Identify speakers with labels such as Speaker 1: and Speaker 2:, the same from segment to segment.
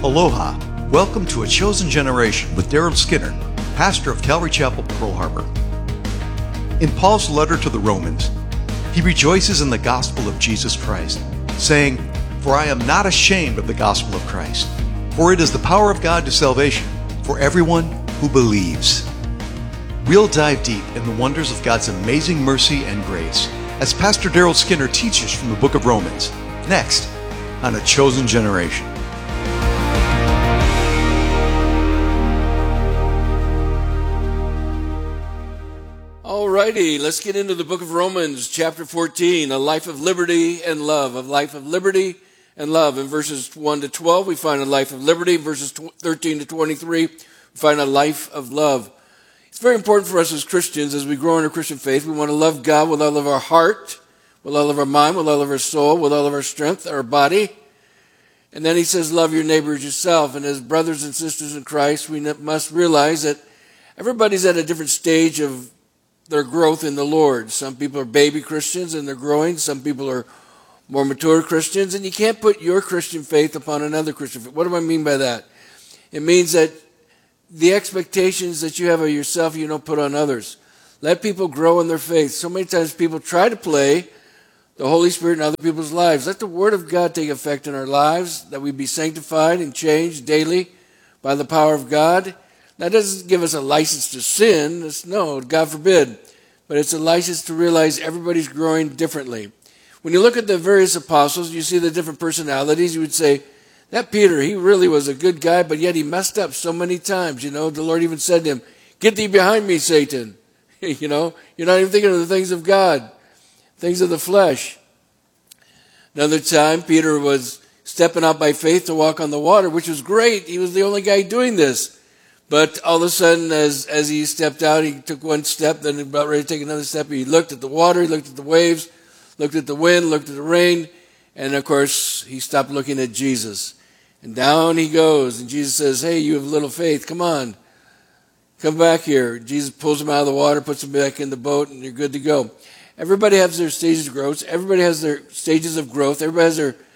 Speaker 1: Aloha. Welcome to A Chosen Generation with Daryl Skinner, pastor of Calvary Chapel, Pearl Harbor. In Paul's letter to the Romans, he rejoices in the gospel of Jesus Christ, saying, "For I am not ashamed of the gospel of Christ, for it is the power of God to salvation for everyone who believes." We'll dive deep in the wonders of God's amazing mercy and grace as Pastor Daryl Skinner teaches from the book of Romans, next on A Chosen Generation.
Speaker 2: Alrighty, let's get into the book of Romans, chapter 14, a life of liberty and love. A life of liberty and love. In verses 1 to 12, we find a life of liberty. Verses 13 to 23, we find a life of love. It's very important for us as Christians, as we grow in our Christian faith, we want to love God with all of our heart, with all of our mind, with all of our soul, with all of our strength, our body. And then he says, love your neighbor as yourself. And as brothers and sisters in Christ, we must realize that everybody's at a different stage of their growth in the Lord. Some people are baby Christians and they're growing. Some people are more mature Christians. And you can't put your Christian faith upon another Christian faith. What do I mean by that? It means that the expectations that you have of yourself, you don't put on others. Let people grow in their faith. So many times people try to play the Holy Spirit in other people's lives. Let the Word of God take effect in our lives, that we be sanctified and changed daily by the power of God. That doesn't give us a license to sin. No, God forbid. But it's a license to realize everybody's growing differently. When you look at the various apostles, you see the different personalities. You would say, that Peter, he really was a good guy, but yet he messed up so many times. You know, the Lord even said to him, "Get thee behind me, Satan." You know, you're not even thinking of the things of God, things of the flesh. Another time, Peter was stepping out by faith to walk on the water, which was great. He was the only guy doing this. But all of a sudden, as he stepped out, he took one step, then about ready to take another step. He looked at the water, he looked at the waves, looked at the wind, looked at the rain, and of course, he stopped looking at Jesus. And down he goes, and Jesus says, "Hey, you have little faith, come on, come back here." Jesus pulls him out of the water, puts him back in the boat, and you're good to go. Everybody has their stages of growth. Everybody has their stages of growth. Everybody has their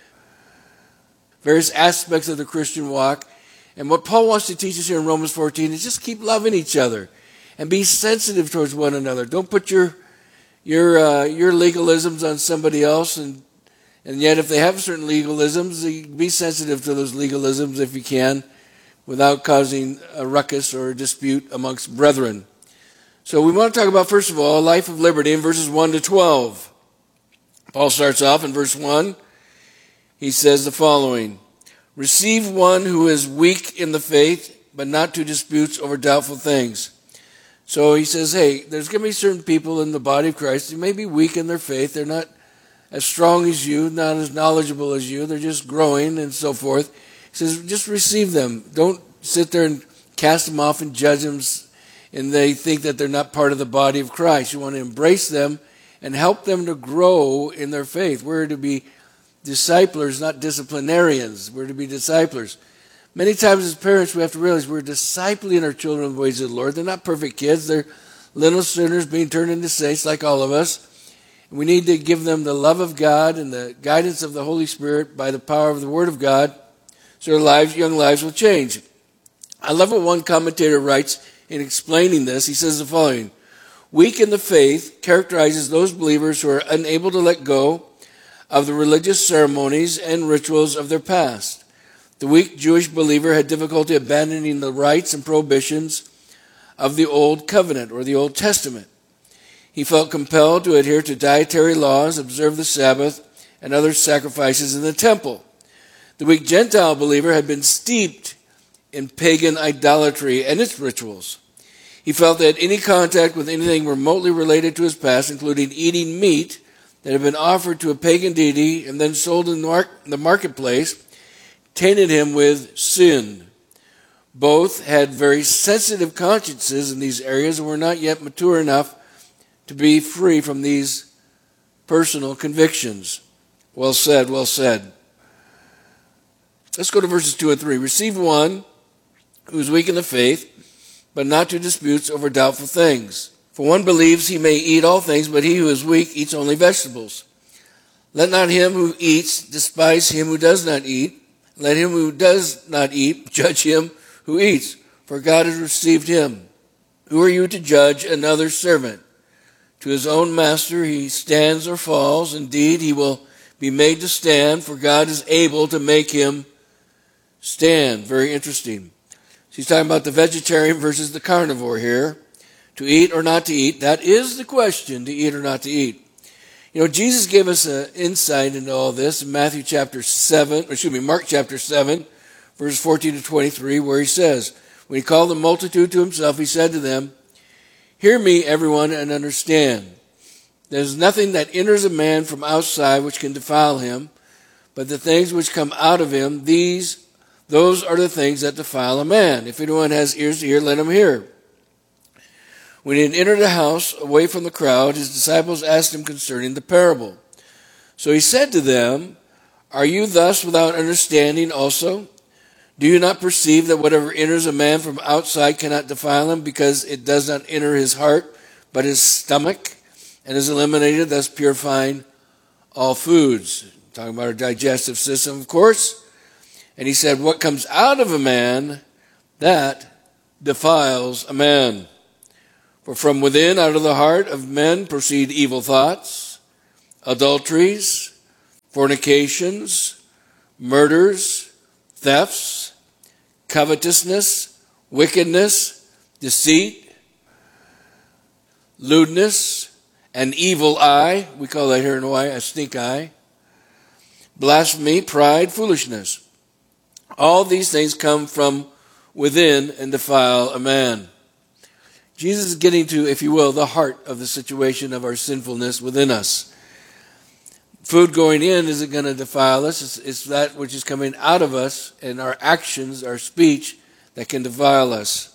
Speaker 2: various aspects of the Christian walk. And what Paul wants to teach us here in Romans 14 is just keep loving each other and be sensitive towards one another. Don't put your legalisms on somebody else, and yet if they have certain legalisms, be sensitive to those legalisms if you can, without causing a ruckus or a dispute amongst brethren. So we want to talk about, first of all, a life of liberty in verses 1 to 12. Paul starts off in verse 1. He says the following: "Receive one who is weak in the faith, but not to disputes over doubtful things." So he says, hey, there's going to be certain people in the body of Christ who may be weak in their faith. They're not as strong as you, not as knowledgeable as you. They're just growing and so forth. He says, just receive them. Don't sit there and cast them off and judge them, and they think that they're not part of the body of Christ. You want to embrace them and help them to grow in their faith. We're to be disciplers, not disciplinarians. We're to be disciplers. Many times as parents, we have to realize we're discipling our children in the ways of the Lord. They're not perfect kids. They're little sinners being turned into saints like all of us. And we need to give them the love of God and the guidance of the Holy Spirit by the power of the Word of God, so their young lives will change. I love what one commentator writes in explaining this. He says the following: weak in the faith characterizes those believers who are unable to let go of the religious ceremonies and rituals of their past. The weak Jewish believer had difficulty abandoning the rites and prohibitions of the Old Covenant or the Old Testament. He felt compelled to adhere to dietary laws, observe the Sabbath, and other sacrifices in the temple. The weak Gentile believer had been steeped in pagan idolatry and its rituals. He felt that any contact with anything remotely related to his past, including eating meat that had been offered to a pagan deity and then sold in the marketplace, tainted him with sin. Both had very sensitive consciences in these areas and were not yet mature enough to be free from these personal convictions. Well said, well said. Let's go to verses 2 and 3. Receive one who is weak in the faith, but not to disputes over doubtful things. For one believes he may eat all things, but he who is weak eats only vegetables. Let not him who eats despise him who does not eat, let him who does not eat judge him who eats, for God has received him. Who are you to judge another servant? To his own master he stands or falls. Indeed, he will be made to stand, for God is able to make him stand. Very interesting. She's talking about the vegetarian versus the carnivore here. To eat or not to eat, that is the question, to eat or not to eat. You know, Jesus gave us an insight into all this in Mark chapter 7, verses 14 to 23, where he says, when he called the multitude to himself, he said to them, hear me, everyone, and understand. There is nothing that enters a man from outside which can defile him, but the things which come out of him, those are the things that defile a man. If anyone has ears to hear, let him hear. When he had entered a house away from the crowd, his disciples asked him concerning the parable. So he said to them, are you thus without understanding also? Do you not perceive that whatever enters a man from outside cannot defile him, because it does not enter his heart, but his stomach, and is eliminated, thus purifying all foods? Talking about our digestive system, of course. And he said, what comes out of a man, that defiles a man. For from within, out of the heart of men, proceed evil thoughts, adulteries, fornications, murders, thefts, covetousness, wickedness, deceit, lewdness, an evil eye. We call that here in Hawaii a stink eye. Blasphemy, pride, foolishness. All these things come from within and defile a man. Jesus is getting to, if you will, the heart of the situation of our sinfulness within us. Food going in isn't going to defile us. It's that which is coming out of us and our actions, our speech, that can defile us.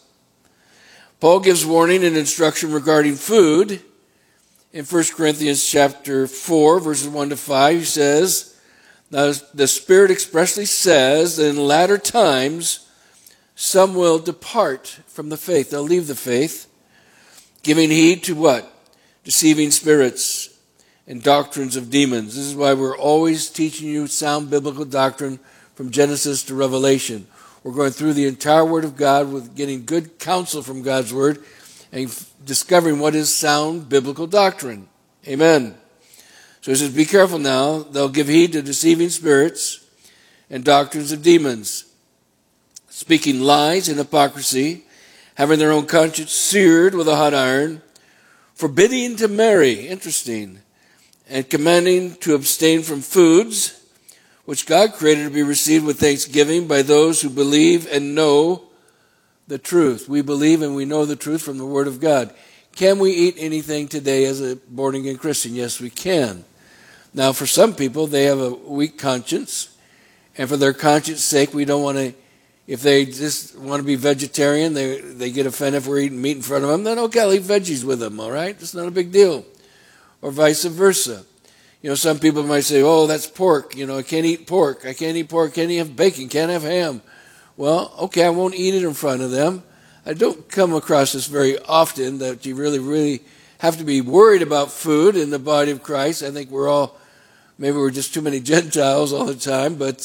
Speaker 2: Paul gives warning and instruction regarding food. In 1 Corinthians chapter 4, verses 1 to 5, he says, now the Spirit expressly says that in latter times some will depart from the faith. They'll leave the faith, giving heed to what? Deceiving spirits and doctrines of demons. This is why we're always teaching you sound biblical doctrine from Genesis to Revelation. We're going through the entire Word of God with getting good counsel from God's Word and discovering what is sound biblical doctrine. Amen. So he says, be careful now. They'll give heed to deceiving spirits and doctrines of demons, speaking lies and hypocrisy, having their own conscience seared with a hot iron, forbidding to marry, interesting, and commanding to abstain from foods which God created to be received with thanksgiving by those who believe and know the truth. We believe and we know the truth from the Word of God. Can we eat anything today as a born-again Christian? Yes, we can. Now, for some people, they have a weak conscience, and for their conscience sake, we don't want to, if they just want to be vegetarian, they get offended if we're eating meat in front of them, then okay, I'll eat veggies with them, all right? It's not a big deal. Or vice versa. You know, some people might say, oh, that's pork. You know, I can't eat pork. I can't eat pork. Can't have bacon. Can't have ham. Well, okay, I won't eat it in front of them. I don't come across this very often, that you really have to be worried about food in the body of Christ. I think maybe we're just too many Gentiles all the time, but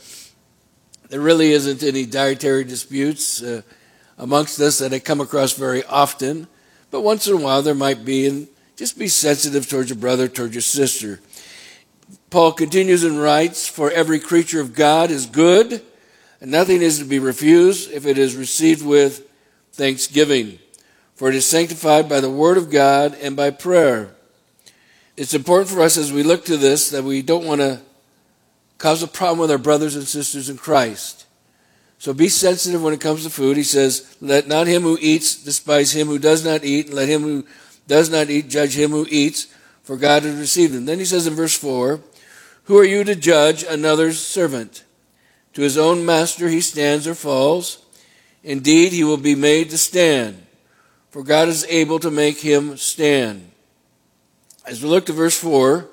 Speaker 2: there really isn't any dietary disputes amongst us that I come across very often. But once in a while there might be, and just be sensitive towards your brother, towards your sister. Paul continues and writes, for every creature of God is good, and nothing is to be refused if it is received with thanksgiving. For it is sanctified by the word of God and by prayer. It's important for us as we look to this that we don't want to cause a problem with our brothers and sisters in Christ. So be sensitive when it comes to food. He says, let not him who eats despise him who does not eat, and let him who does not eat judge him who eats, for God has received him. Then he says in verse 4, who are you to judge another's servant? To his own master he stands or falls. Indeed, he will be made to stand, for God is able to make him stand. As we look to verse 4,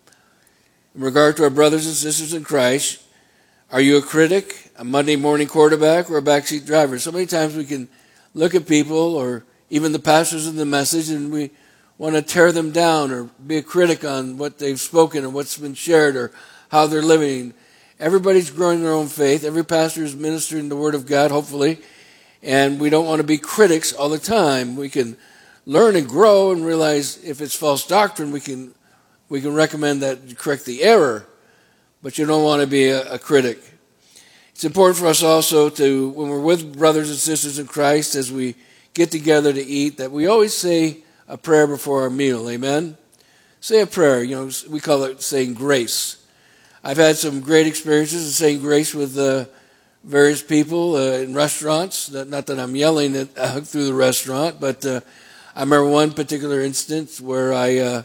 Speaker 2: in regard to our brothers and sisters in Christ, are you a critic, a Monday morning quarterback, or a backseat driver? So many times we can look at people, or even the pastors in the message, and we want to tear them down or be a critic on what they've spoken and what's been shared or how they're living. Everybody's growing their own faith. Every pastor is ministering the Word of God, hopefully. And we don't want to be critics all the time. We can learn and grow and realize if it's false doctrine, we can recommend that you correct the error. But you don't want to be a critic. It's important for us also to, when we're with brothers and sisters in Christ, as we get together to eat, that we always say a prayer before our meal. Amen? Say a prayer. We call it saying grace. I've had some great experiences in saying grace with various people in restaurants. Not that I'm yelling through the restaurant, but I remember one particular instance where I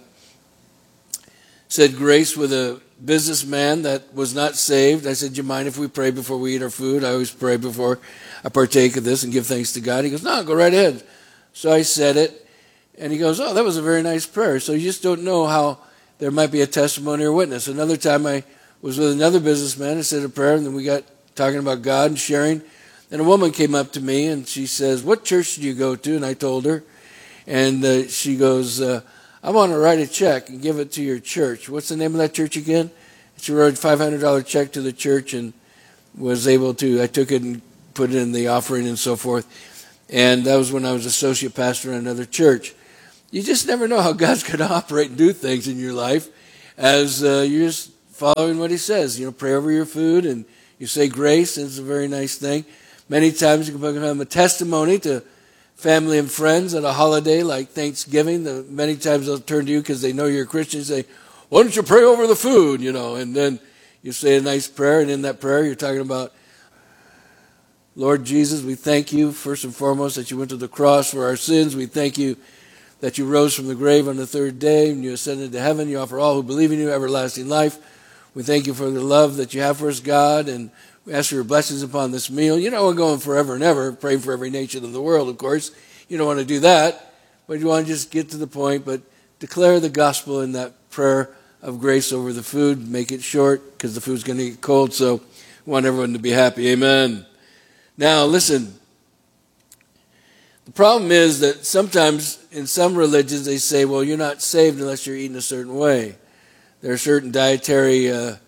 Speaker 2: said grace with a businessman that was not saved. I said, "Do you mind if we pray before we eat our food? I always pray before I partake of this and give thanks to God." He goes, "No, go right ahead." So I said it, and he goes, "Oh, that was a very nice prayer." So you just don't know how there might be a testimony or witness. Another time I was with another businessman. I said a prayer, and then we got talking about God and sharing. Then a woman came up to me, and she says, "What church do you go to?" And I told her. And she goes, "I want to write a check and give it to your church." What's the name of that church again? She wrote a $500 check to the church and was able to, I took it and put it in the offering and so forth. And that was when I was associate pastor in another church. You just never know how God's going to operate and do things in your life as you're just following what He says. Pray over your food and you say grace, and it's a very nice thing. Many times you can become a testimony to family and friends at a holiday like Thanksgiving. Many times they'll turn to you because they know you're a Christian and say, "Why don't you pray over the food?" And then you say a nice prayer, and in that prayer you're talking about, "Lord Jesus, we thank you first and foremost that you went to the cross for our sins. We thank you that you rose from the grave on the third day and you ascended to heaven. You offer all who believe in you everlasting life. We thank you for the love that you have for us, God, and we ask for your blessings upon this meal." We're going forever and ever, praying for every nation of the world, of course. You don't want to do that, but you want to just get to the point, but declare the gospel in that prayer of grace over the food. Make it short because the food's going to get cold, so we want everyone to be happy. Amen. Now, listen. The problem is that sometimes in some religions they say, well, you're not saved unless you're eating a certain way. There are certain dietary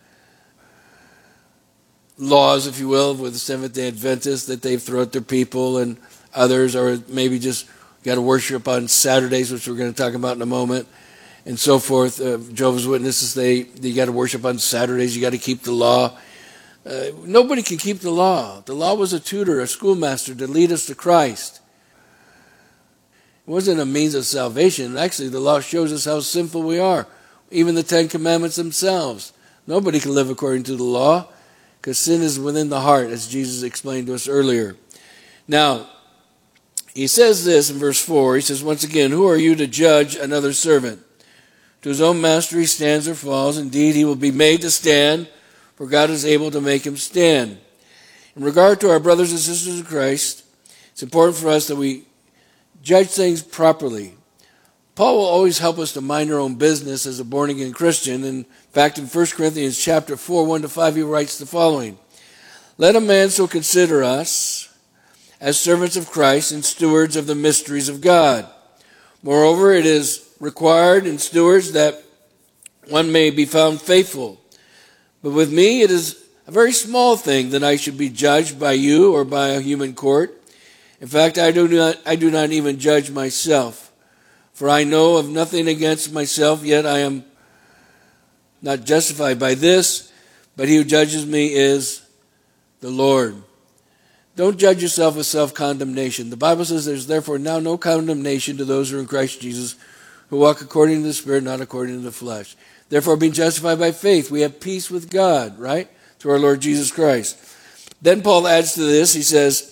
Speaker 2: laws, if you will, with the Seventh-day Adventists that they've thrown at their people, and others are maybe just got to worship on Saturdays, which we're going to talk about in a moment, and so forth. Jehovah's Witnesses, you got to worship on Saturdays. You got to keep the law. Nobody can keep the law. The law was a tutor, a schoolmaster to lead us to Christ. It wasn't a means of salvation. Actually, the law shows us how sinful we are. Even the Ten Commandments themselves. Nobody can live according to the law because sin is within the heart, as Jesus explained to us earlier. Now, he says this in verse 4. He says, once again, "Who are you to judge another servant? To his own master he stands or falls. Indeed, he will be made to stand, for God is able to make him stand." In regard to our brothers and sisters in Christ, it's important for us that we judge things properly. Paul will always help us to mind our own business as a born-again Christian. In fact, in 1 Corinthians chapter 4, 1-5, he writes the following: "Let a man so consider us as servants of Christ and stewards of the mysteries of God. Moreover, it is required in stewards that one may be found faithful. But with me it is a very small thing that I should be judged by you or by a human court. In fact, I do not even judge myself. For I know of nothing against myself, yet I am not justified by this, but he who judges me is the Lord." Don't judge yourself with self-condemnation. The Bible says there's therefore now no condemnation to those who are in Christ Jesus, who walk according to the Spirit, not according to the flesh. Therefore, being justified by faith, we have peace with God, right? Through our Lord Jesus Christ. Then Paul adds to this, he says,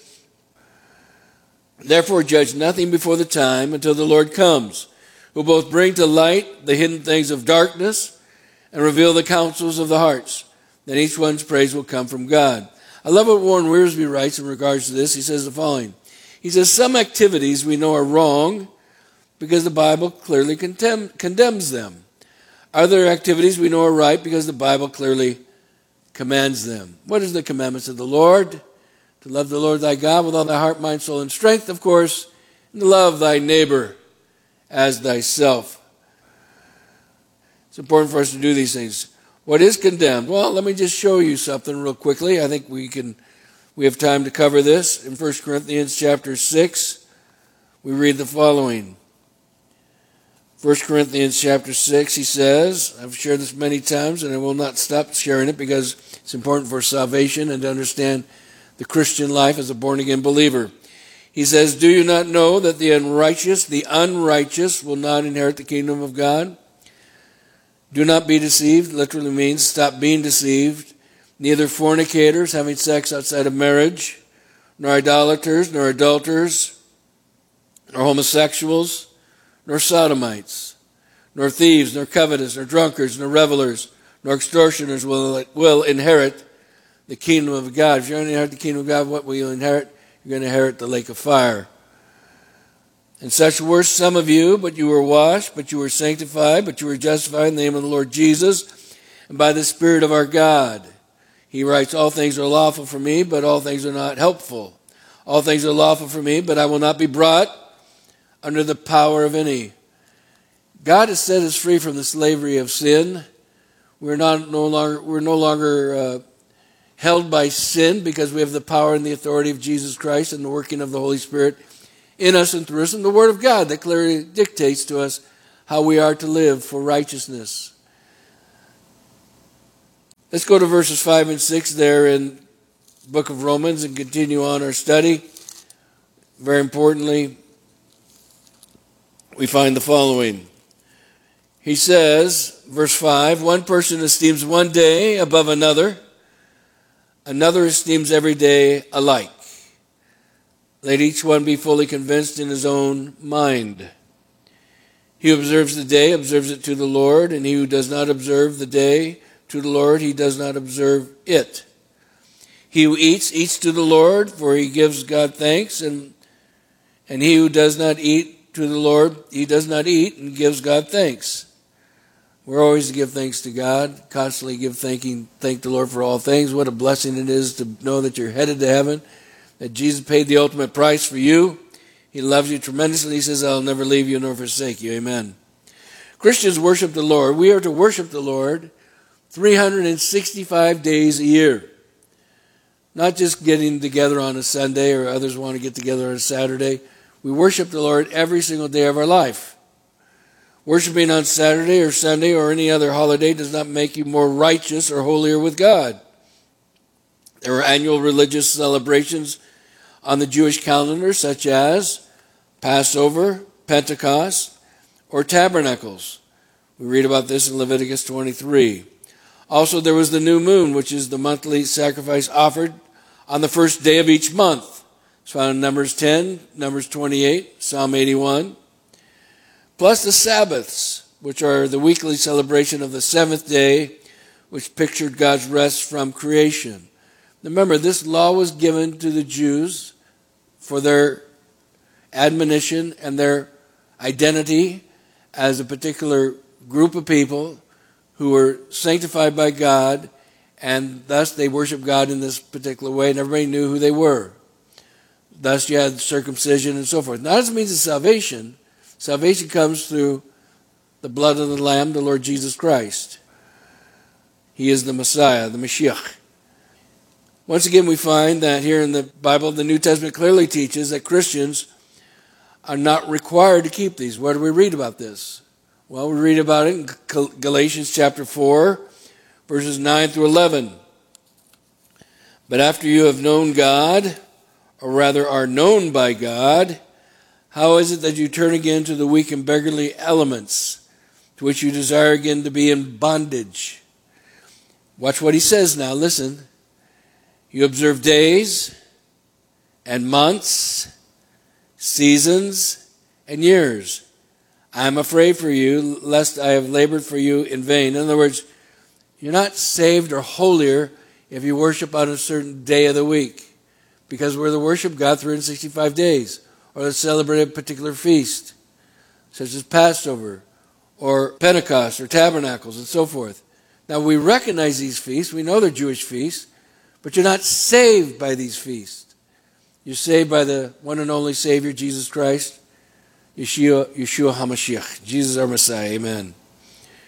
Speaker 2: "Therefore judge nothing before the time until the Lord comes, who both bring to light the hidden things of darkness and reveal the counsels of the hearts. Then each one's praise will come from God." I love what Warren Wiersbe writes in regards to this. He says the following. He says, "Some activities we know are wrong because the Bible clearly condemns them. Other activities we know are right because the Bible clearly commands them." What is the commandments of the Lord? To love the Lord thy God with all thy heart, mind, soul, and strength, of course, and to love thy neighbor as thyself. It's important for us to do these things. What is condemned? Well, let me just show you something real quickly. I think we have time to cover this. In 1 Corinthians chapter 6, we read the following. 1 Corinthians chapter 6, he says, I've shared this many times and I will not stop sharing it because it's important for salvation and to understand the Christian life as a born-again believer. He says, do you not know that the unrighteous will not inherit the kingdom of God? Do not be deceived, literally means stop being deceived. Neither fornicators, having sex outside of marriage, nor idolaters, nor adulterers, nor homosexuals, nor sodomites, nor thieves, nor covetous, nor drunkards, nor revelers, nor extortioners will inherit the kingdom of God. If you're going to inherit the kingdom of God, what will you inherit? You're going to inherit the lake of fire. And such were some of you, but you were washed, but you were sanctified, but you were justified in the name of the Lord Jesus, and by the Spirit of our God. He writes, all things are lawful for me, but all things are not helpful. All things are lawful for me, but I will not be brought under the power of any. God has set us free from the slavery of sin. We're no longer held by sin because we have the power and the authority of Jesus Christ and the working of the Holy Spirit in us and through us, and the Word of God that clearly dictates to us how we are to live for righteousness. Let's go to verses 5 and 6 there in the book of Romans and continue on our study. Very importantly, we find the following. He says, verse 5, one person esteems one day above another, another esteems every day alike. Let each one be fully convinced in his own mind. He who observes the day observes it to the Lord, and he who does not observe the day to the Lord, he does not observe it. He who eats, eats to the Lord, for he gives God thanks, and he who does not eat to the Lord, he does not eat and gives God thanks. We're always to give thanks to God, constantly thank the Lord for all things. What a blessing it is to know that you're headed to heaven, that Jesus paid the ultimate price for you. He loves you tremendously. He says, I'll never leave you nor forsake you. Amen. Christians worship the Lord. We are to worship the Lord 365 days a year. Not just getting together on a Sunday or others want to get together on a Saturday. We worship the Lord every single day of our life. Worshiping on Saturday or Sunday or any other holiday does not make you more righteous or holier with God. There are annual religious celebrations on the Jewish calendar such as Passover, Pentecost, or Tabernacles. We read about this in Leviticus 23. Also, there was the new moon, which is the monthly sacrifice offered on the first day of each month. It's found in Numbers 10, Numbers 28, Psalm 81. Plus the Sabbaths, which are the weekly celebration of the seventh day, which pictured God's rest from creation. Remember, this law was given to the Jews for their admonition and their identity as a particular group of people who were sanctified by God, and thus they worshiped God in this particular way, and everybody knew who they were. Thus you had circumcision and so forth. Not as a means of salvation. Salvation comes through the blood of the Lamb, the Lord Jesus Christ. He is the Messiah, the Mashiach. Once again, we find that here in the Bible, the New Testament clearly teaches that Christians are not required to keep these. Where do we read about this? Well, we read about it in Galatians chapter 4, verses 9 through 11. But after you have known God, or rather are known by God, how is it that you turn again to the weak and beggarly elements, to which you desire again to be in bondage? Watch what he says now, listen. You observe days and months, seasons and years. I am afraid for you, lest I have labored for you in vain. In other words, you're not saved or holier if you worship on a certain day of the week, because we're to worship God 365 days, or to celebrate a particular feast, such as Passover, or Pentecost, or Tabernacles, and so forth. Now, we recognize these feasts. We know they're Jewish feasts, but you're not saved by these feasts. You're saved by the one and only Savior, Jesus Christ, Yeshua HaMashiach, Jesus our Messiah. Amen.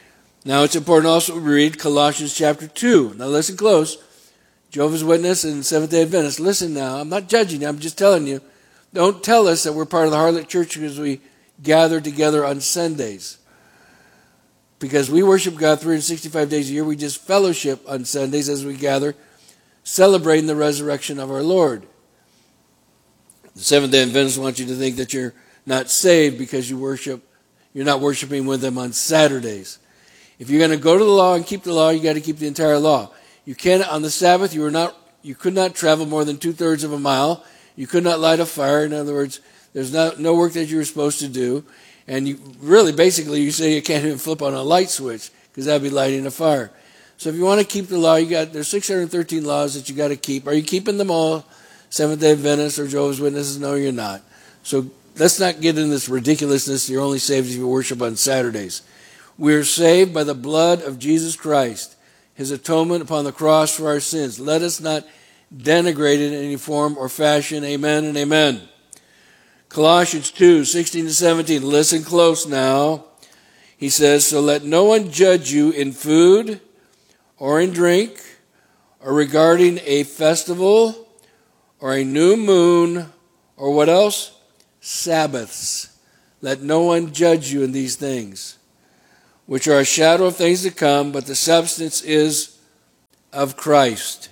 Speaker 2: Now it's important also to read Colossians chapter 2. Now listen close. Jehovah's Witness and Seventh-day Adventist, listen now. I'm not judging you. I'm just telling you. Don't tell us that we're part of the Harlot Church because we gather together on Sundays. Because we worship God 365 days a year. We just fellowship on Sundays as we gather, celebrating the resurrection of our Lord. The Seventh-day Adventists want you to think that you're not saved because you're not worshiping with them on Saturdays. If you're going to go to the law and keep the law, you got to keep the entire law. You can't, on the Sabbath, you could not travel more than 2/3 of a mile. You could not light a fire. In other words, there's no work that you were supposed to do. And you really, basically, you say you can't even flip on a light switch because that would be lighting a fire. So if you want to keep the law, there's 613 laws that you got to keep. Are you keeping them all? Seventh-day Adventists or Jehovah's Witnesses? No, you're not. So let's not get in this ridiculousness. You're only saved if you worship on Saturdays. We are saved by the blood of Jesus Christ, his atonement upon the cross for our sins. Let us not denigrate it in any form or fashion. Amen and amen. Colossians 2:16-17. Listen close now. He says, so let no one judge you in food or in drink or regarding a festival or a new moon or what else? Sabbaths. Let no one judge you in these things, which are a shadow of things to come, but the substance is of Christ.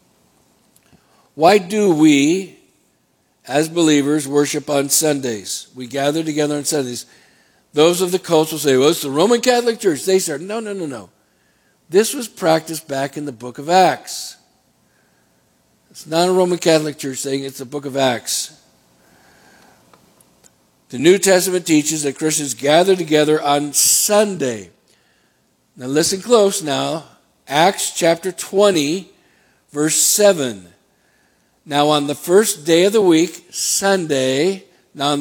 Speaker 2: Why do we, as believers, worship on Sundays? We gather together on Sundays. Those of the cults will say, well, it's the Roman Catholic Church. They started. No. This was practiced back in the book of Acts. It's not a Roman Catholic Church thing. It's the book of Acts. The New Testament teaches that Christians gather together on Sunday. Now listen close now. Acts chapter 20, verse 7. Now on the first day of the week, Sunday, when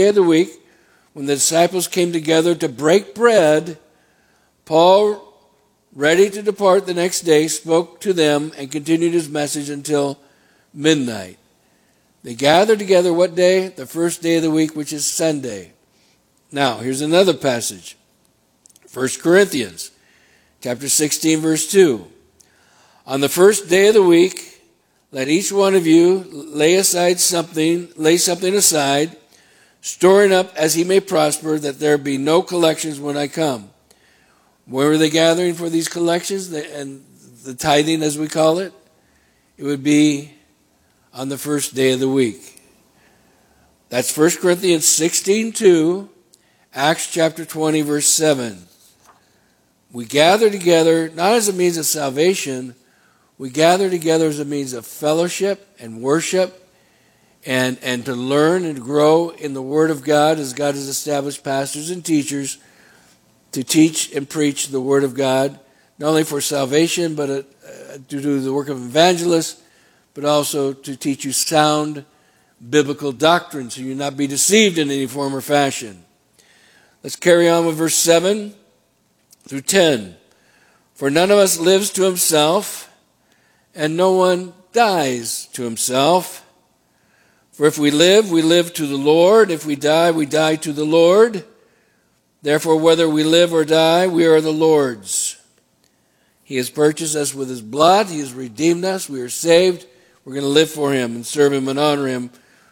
Speaker 2: the disciples came together to break bread, Paul, ready to depart the next day, spoke to them and continued his message until midnight. They gathered together what day? The first day of the week, which is Sunday. Now, here's another passage. 1 Corinthians chapter 16, verse 2. On the first day of the week, let each one of you lay something aside, storing up as he may prosper, that there be no collections when I come. Where were they gathering for these collections and the tithing, as we call it? It would be on the first day of the week. That's 1 Corinthians 16:2, Acts chapter 20, verse 7. We gather together not as a means of salvation. We gather together as a means of fellowship and worship and to learn and grow in the Word of God as God has established pastors and teachers to teach and preach the Word of God, not only for salvation, but to do the work of evangelists, but also to teach you sound biblical doctrine so you not be deceived in any form or fashion. Let's carry on with verse 7 through 10. For none of us lives to himself, and no one dies to himself. For if we live to the Lord. If we die to the Lord. Therefore, whether we live or die, we are the Lord's. He has purchased us with his blood. He has redeemed us. We are saved. We're going to live for him and serve him and honor him.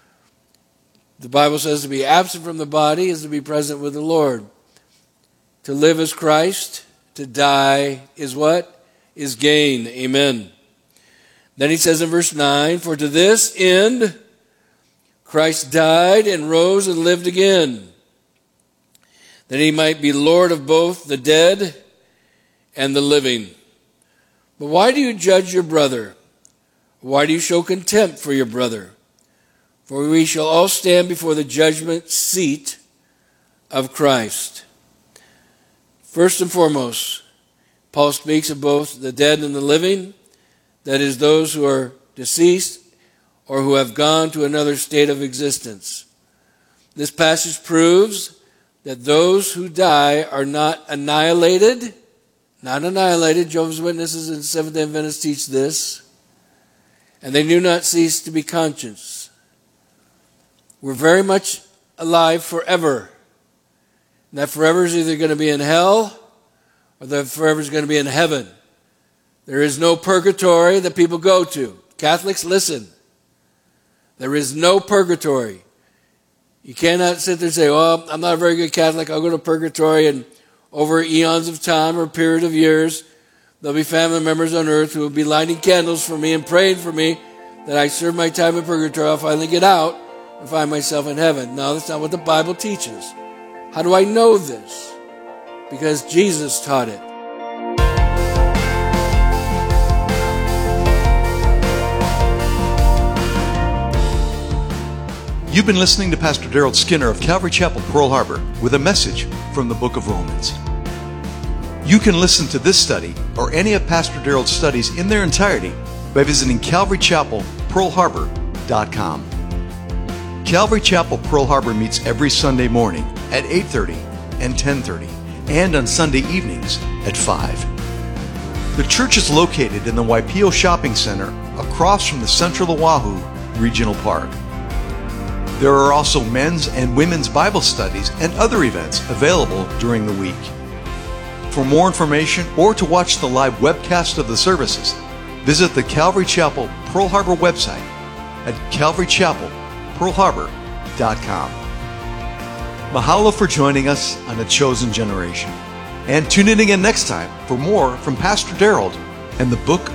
Speaker 2: The Bible says to be absent from the body is to be present with the Lord. To live is Christ. To die is what? Is gain. Amen. Then he says in verse 9, for to this end Christ died and rose and lived again, that he might be Lord of both the dead and the living. But why do you judge your brother? Why do you show contempt for your brother? For we shall all stand before the judgment seat of Christ. First and foremost, Paul speaks of both the dead and the living, that is, those who are deceased or who have gone to another state of existence. This passage proves that those who die are not annihilated. Jehovah's Witnesses and Seventh-day Adventists teach this. And they do not cease to be conscious. We're very much alive forever. And that forever is either going to be in hell, or they're forever going to be in heaven. There is no purgatory that people go to. Catholics, listen. There is no purgatory. You cannot sit there and say, well, I'm not a very good Catholic, I'll go to purgatory, and over eons of time or a period of years, there'll be family members on earth who will be lighting candles for me and praying for me that I serve my time in purgatory. I'll finally get out and find myself in heaven. No, that's not what the Bible teaches. How do I know this? Because Jesus taught it.
Speaker 1: You've been listening to Pastor Daryl Skinner of Calvary Chapel, Pearl Harbor, with a message from the book of Romans. You can listen to this study or any of Pastor Daryl's studies in their entirety by visiting CalvaryChapelPearlHarbor.com. Calvary Chapel Pearl Harbor meets every Sunday morning at 8:30 and 10:30, and on Sunday evenings at 5. The church is located in the Waipio Shopping Center across from the Central Oahu Regional Park. There are also men's and women's Bible studies and other events available during the week. For more information or to watch the live webcast of the services, visit the Calvary Chapel Pearl Harbor website at CalvaryChapelPearlHarbor.com. Mahalo for joining us on A Chosen Generation. And tune in again next time for more from Pastor Daryl and the book